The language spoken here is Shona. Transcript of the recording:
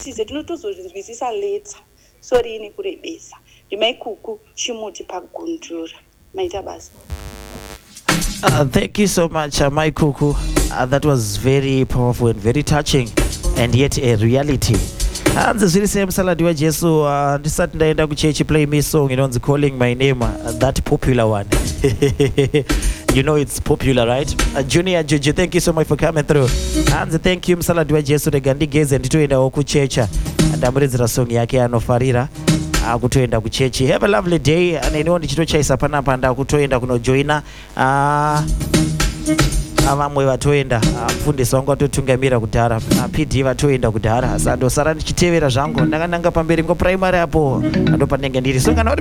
tize tinotozozvinzwisisa later. Sorry ini kurebesa. Ndimaikuku chimuti pagundura. Maita basa. Thank you so much, Maikuku. That was very powerful and very touching, and yet a reality. Hanzi zviri semusaladi waJesu ndisati ndaenda kuchechi play me song inonzi calling my name, that popular one. You know it's popular, right? Junior Juju, thank you so much for coming through. Hanzi, thank you musaladi waJesu rega ndigeze nditoendawo kuchecha ndamuridzira song yake anofarira akutoenda kuchechi. Have a lovely day. Neniwo ndichitochaisa panapa ndakutoenda kunojoina vamwe vatoenda mufundisi wangu atotungamira kudhara PD vatoenda kudhara sandosara ndichitevera zvangu ndakananga pamberi ngoprimary apo ndo panenge ndiri so kana